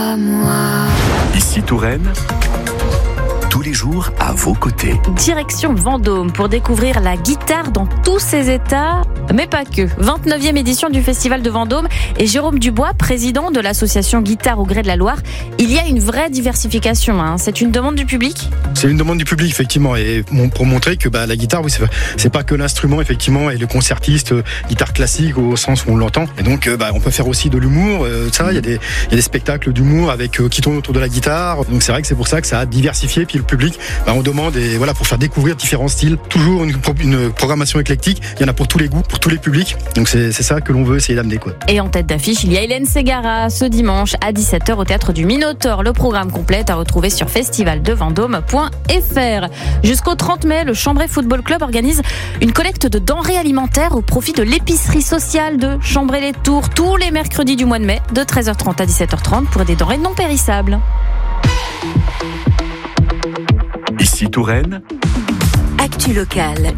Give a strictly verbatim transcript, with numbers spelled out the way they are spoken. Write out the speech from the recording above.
à moi. Ici Touraine, tous les jours à vos côtés. Direction Vendôme pour découvrir la guitare dans tous ses états, mais pas que. vingt-neuvième édition du Festival de Vendôme et Jérôme Dubois, président de l'association Guitare au gré de la Loire. Il y a une vraie diversification, hein. C'est une demande du public ? C'est une demande du public, effectivement, et pour montrer que bah, la guitare, oui, c'est, c'est pas que l'instrument, effectivement, et le concertiste, euh, guitare classique au sens où on l'entend. Et donc, euh, bah, on peut faire aussi de l'humour, euh, ça, il y a des, il y a des spectacles d'humour avec, euh, qui tournent autour de la guitare. Donc, c'est vrai que c'est pour ça que ça a diversifié. Puis le public, bah, on demande, et voilà, pour faire découvrir différents styles. Toujours une, une programmation éclectique. Il y en a pour tous les goûts, pour tous les publics. Donc, c'est, c'est ça que l'on veut essayer d'amener, quoi. Et en tête d'affiche, il y a Hélène Ségara ce dimanche à dix-sept heures au Théâtre du Minotaure. Le programme complet à retrouver sur festival de vendôme point f r. Jusqu'au trente mai, le Chambray Football Club organise une collecte de denrées alimentaires au profit de l'épicerie sociale de Chambray-les-Tours tous les mercredis du mois de mai de treize heures trente à dix-sept heures trente pour des denrées non périssables. Ici Touraine, Actu locale,